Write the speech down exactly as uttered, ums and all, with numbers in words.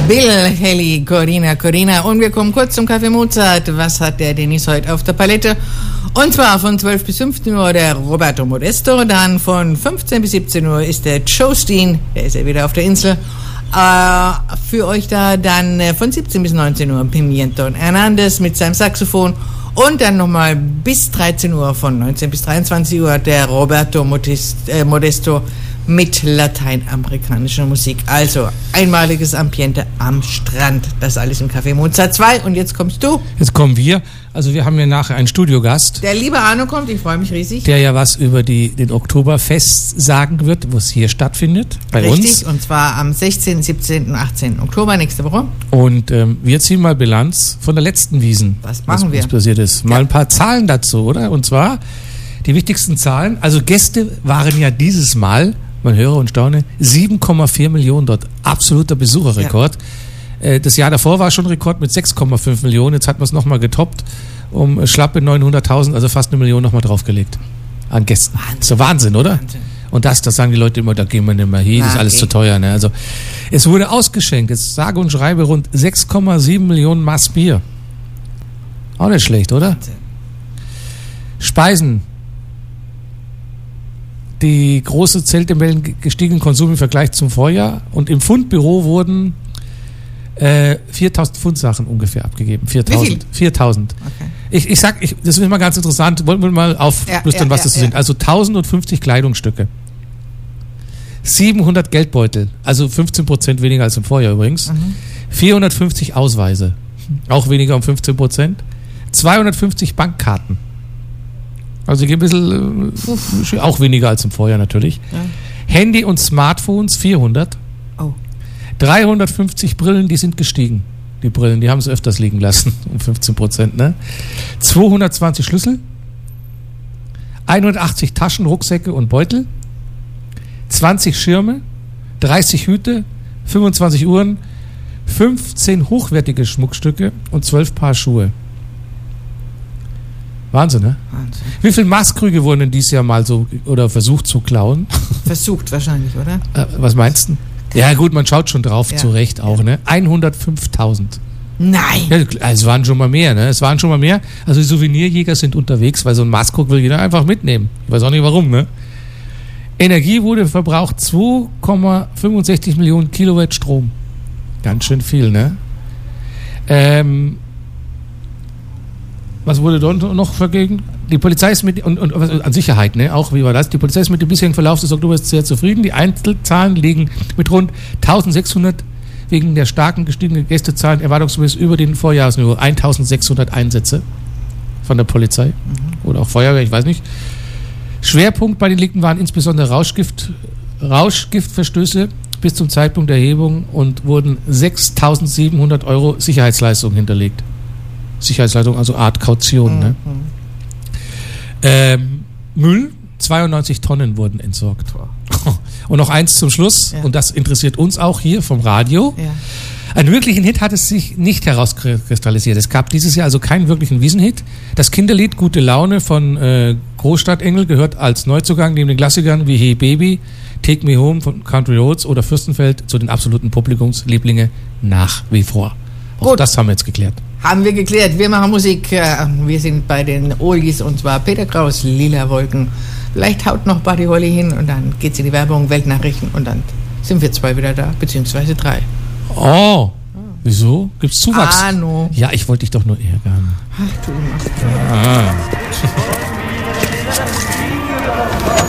Bill Haley, Corina, Corina. Und wir kommen kurz zum Café Mozart. Was hat der Dennis heute auf der Palette? Und zwar von zwölf bis fünfzehn Uhr der Roberto Modesto. Dann von fünfzehn bis siebzehn Uhr ist der Joe Steen. Der ist ja wieder auf der Insel. Äh, für euch da dann äh, von siebzehn bis neunzehn Uhr Pimiento Hernandez mit seinem Saxophon. Und dann nochmal bis dreizehn Uhr, von neunzehn bis dreiundzwanzig Uhr, der Roberto äh, Modesto mit lateinamerikanischer Musik. Also einmaliges Ambiente am Strand. Das alles im Café Mozart zwei. Und jetzt kommst du. Jetzt kommen wir. Also wir haben ja nachher einen Studiogast. Der liebe Arno kommt, ich freue mich riesig. Der ja was über die, den Oktoberfest sagen wird, wo es hier stattfindet, bei Richtig, uns. Und zwar am sechzehnten, siebzehnten, achtzehnten Oktober, nächste Woche. Und ähm, wir ziehen mal Bilanz von der letzten Wiesn. Was machen was, wir? Was passiert ist. Mal ein paar Zahlen dazu, oder? Und zwar die wichtigsten Zahlen. Also Gäste waren ja dieses Mal, man höre und staune, sieben Komma vier Millionen dort. Absoluter Besucherrekord. Ja. Das Jahr davor war schon Rekord mit sechs Komma fünf Millionen. Jetzt hat man es nochmal getoppt um schlappe neunhunderttausend, also fast eine Million nochmal draufgelegt an Gästen. Wahnsinn. So Wahnsinn, oder? Wahnsinn. Und das, das sagen die Leute immer, da gehen wir nicht mehr hin, das ist alles okay. Zu teuer. Ne? Also es wurde ausgeschenkt, jetzt sage und schreibe rund sechs Komma sieben Millionen Maß Bier. Auch nicht schlecht, oder? Wahnsinn. Speisen. Die große Zelte melden gestiegenen Konsum im Vergleich zum Vorjahr und im Fundbüro wurden äh, viertausend Pfundsachen ungefähr abgegeben. viertausend. viertausend. Okay. Ich, ich sag, ich, das ist immer ganz interessant, wollen wir mal auflüstern, ja, ja, was das ja, sind. Ja. Also tausendfünfzig Kleidungsstücke, siebenhundert Geldbeutel, also fünfzehn Prozent weniger als im Vorjahr übrigens, mhm. vierhundertfünfzig Ausweise, auch weniger um fünfzehn Prozent, zweihundertfünfzig Bankkarten, also ein bisschen, äh, auch weniger als im Vorjahr natürlich, ja. Handy und Smartphones vierhundert, oh. dreihundertfünfzig Brillen, die sind gestiegen. Die Brillen, die haben es öfters liegen lassen, um fünfzehn Prozent, ne? zweihundertzwanzig Schlüssel, hundertachtzig Taschen, Rucksäcke und Beutel, zwanzig Schirme, dreißig Hüte, fünfundzwanzig Uhren, fünfzehn hochwertige Schmuckstücke und zwölf Paar Schuhe. Wahnsinn, ne? Wahnsinn. Wie viele Maßkrüge wurden denn dieses Jahr mal so oder versucht zu klauen? Versucht wahrscheinlich, oder? Äh, was meinst du? Ja gut, man schaut schon drauf, ja. Zu Recht auch, ne? hundertfünftausend. Nein! Ja, es waren schon mal mehr, ne? Es waren schon mal mehr. Also die Souvenirjäger sind unterwegs, weil so ein Maßkrug will jeder einfach mitnehmen. Ich weiß auch nicht warum, ne? Energie wurde verbraucht, zwei Komma fünfundsechzig Millionen Kilowatt Strom. Ganz schön viel, ne? Ähm, was wurde dort noch vergeben? Die Polizei ist mit, und, und, und an Sicherheit, ne, auch wie war das? Die Polizei ist mit dem bisherigen Verlauf des Oktobers sehr zufrieden. Die Einzelzahlen liegen mit rund eintausendsechshundert wegen der starken gestiegenen Gästezahlen erwartungsgemäß über den Vorjahresniveau. eintausendsechshundert Einsätze von der Polizei mhm. oder auch Feuerwehr, ich weiß nicht. Schwerpunkt bei den Delikten waren insbesondere Rauschgift, Rauschgiftverstöße bis zum Zeitpunkt der Erhebung und wurden sechstausendsiebenhundert Euro Sicherheitsleistungen hinterlegt. Sicherheitsleistung, also Art Kaution, mhm. ne? Ähm, Müll, zweiundneunzig Tonnen wurden entsorgt. Und noch eins zum Schluss, ja. Und das interessiert uns auch hier vom Radio. Ja. Einen wirklichen Hit hat es sich nicht herauskristallisiert. Es gab dieses Jahr also keinen wirklichen Wiesenhit. Das Kinderlied Gute Laune von äh, Großstadtengel gehört als Neuzugang neben den Klassikern wie Hey Baby, Take Me Home von Country Roads oder Fürstenfeld zu den absoluten Publikumslieblinge nach wie vor. Auch Gut. Das haben wir jetzt geklärt. Haben wir geklärt. Wir machen Musik. Wir sind bei den Oldies und zwar Peter Kraus, Lila Wolken. Vielleicht haut noch Buddy Holly hin und dann geht's in die Werbung, Weltnachrichten und dann sind wir zwei wieder da, beziehungsweise drei. Oh, wieso? Gibt's Zuwachs? Ah, no. Ja, ich wollte dich doch nur ärgern. Ach, du immer. Ah.